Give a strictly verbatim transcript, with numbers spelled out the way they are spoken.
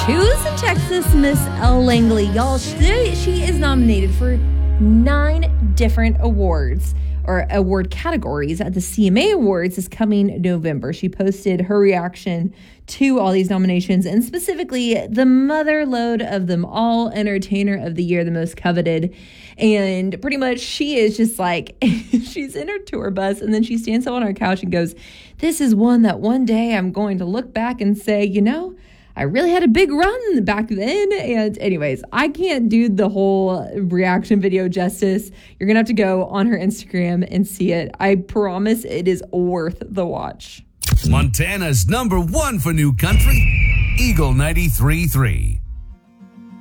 Houston, Texas, Miss Elle Langley. Y'all, she, she is nominated for nine different awards or award categories at the C M A Awards this coming November. She posted her reaction to all these nominations and specifically the mother lode of them all, Entertainer of the Year, the most coveted. And pretty much she is just like, she's in her tour bus and then she stands up on her couch and goes, this is one that one day I'm going to look back and say, you know, I really had a big run back then. And anyways, I can't do the whole reaction video justice. You're going to have to go on her Instagram and see it. I promise it is worth the watch. Montana's number one for new country, Eagle ninety-three point three.